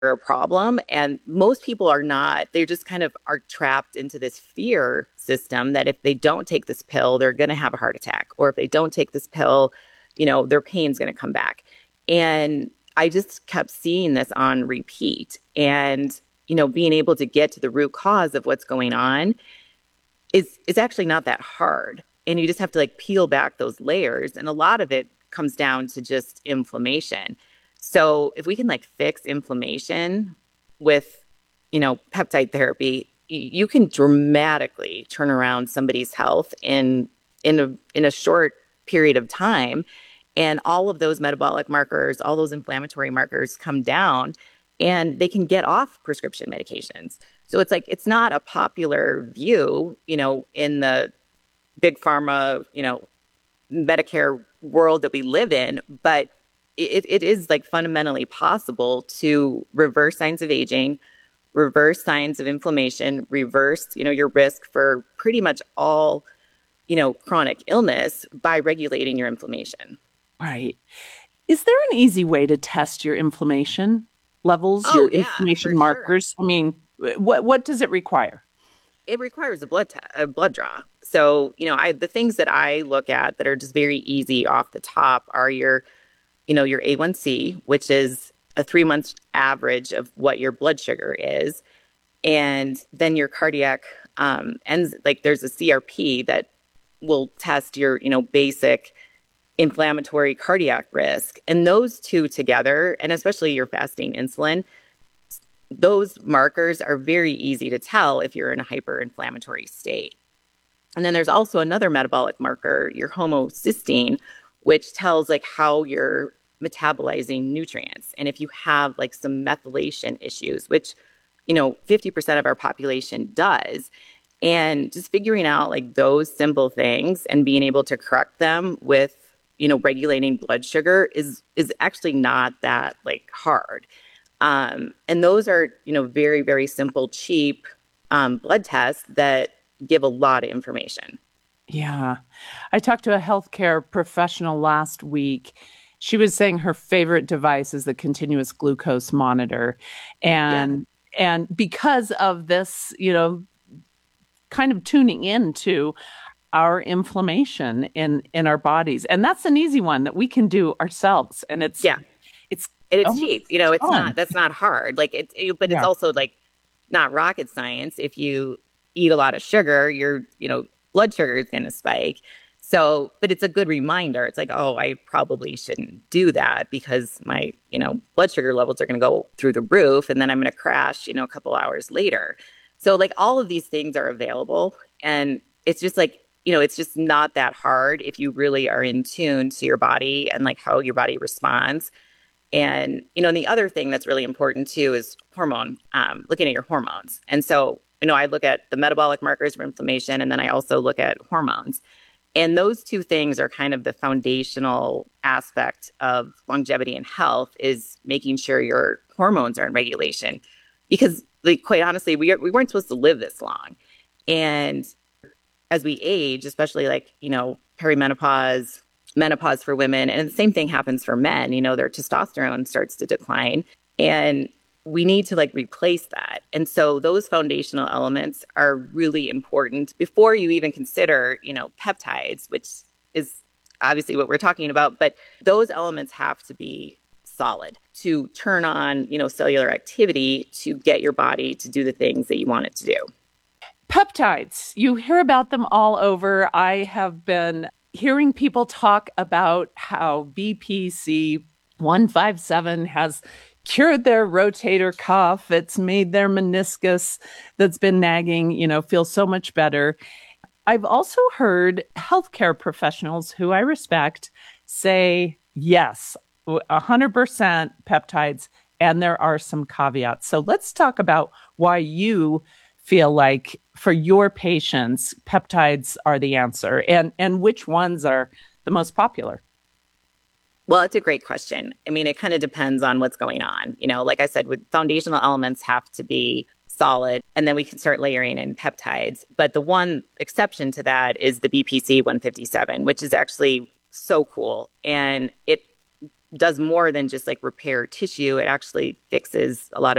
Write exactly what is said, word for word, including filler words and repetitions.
a problem. And most people are not. They just kind of are trapped into this fear system that if they don't take this pill, they're going to have a heart attack. Or if they don't take this pill, you know, their pain's going to come back. And I just kept seeing this on repeat. And, you know, being able to get to the root cause of what's going on is is actually not that hard. And you just have to like peel back those layers. And a lot of it comes down to just inflammation. So if we can like fix inflammation with, you know, peptide therapy, you can dramatically turn around somebody's health in in a in a short period of time. And all of those metabolic markers, all those inflammatory markers come down and they can get off prescription medications. So it's like it's not a popular view, you know, in the big pharma, you know, Medicare world that we live in, but it, it is like fundamentally possible to reverse signs of aging, reverse signs of inflammation, reverse, you know, your risk for pretty much all, you know, chronic illness by regulating your inflammation. Right. Is there an easy way to test your inflammation levels, your Oh yeah, inflammation for sure. markers? I mean, what what does it require? It requires a blood te- a blood draw. So, you know, I the things that I look at that are just very easy off the top are your, you know, your A one C, which is a three month average of what your blood sugar is, and then your cardiac um and like there's a C R P that will test your, you know, basic inflammatory cardiac risk. And those two together, and especially your fasting insulin, those markers are very easy to tell if you're in a hyperinflammatory state. And then there's also another metabolic marker, your homocysteine, which tells like how you're metabolizing nutrients. And if you have like some methylation issues, which, you know, fifty percent of our population does, and just figuring out like those simple things and being able to correct them with, you know, regulating blood sugar is is actually not that like hard. Um, and those are, you know, very, very simple, cheap um, blood tests that give a lot of information. Yeah. I talked to a healthcare professional last week. She was saying her favorite device is the continuous glucose monitor. Yeah. And and because of this, you know, kind of tuning into our inflammation in in our bodies. And that's an easy one that we can do ourselves. And it's Yeah. it's And it's almost cheap. You know, it's not, fun. that's not hard. Like it, it but it's Yeah. also like not rocket science. If you eat a lot of sugar, your, you know, blood sugar is going to spike. So, but it's a good reminder. It's like, oh, I probably shouldn't do that because my, you know, blood sugar levels are going to go through the roof and then I'm going to crash, you know, a couple hours later. So, like, all of these things are available. And it's just like, you know, it's just not that hard if you really are in tune to your body and like how your body responds. And, you know, and the other thing that's really important too is hormone, um, looking at your hormones. And so, you know, I look at the metabolic markers for inflammation, and then I also look at hormones. And those two things are kind of the foundational aspect of longevity and health is making sure your hormones are in regulation. Because, like, quite honestly, we, are, we weren't supposed to live this long. And as we age, especially like, you know, perimenopause, menopause for women, and the same thing happens for men, you know, their testosterone starts to decline. And we need to like replace that. And so those foundational elements are really important before you even consider, you know, peptides, which is obviously what we're talking about, but those elements have to be solid to turn on, you know, cellular activity to get your body to do the things that you want it to do. Peptides, you hear about them all over. I have been hearing people talk about how B P C one fifty-seven has cured their rotator cuff. It's made their meniscus that's been nagging, you know, feel so much better. I've also heard healthcare professionals who I respect say, yes, one hundred percent peptides, and there are some caveats. So let's talk about why you feel like for your patients, peptides are the answer and, and which ones are the most popular. Well, it's a great question. I mean, it kind of depends on what's going on. You know, like I said, with foundational elements have to be solid, and then we can start layering in peptides. But the one exception to that is the B P C one fifty-seven, which is actually so cool. And it does more than just like repair tissue. It actually fixes a lot of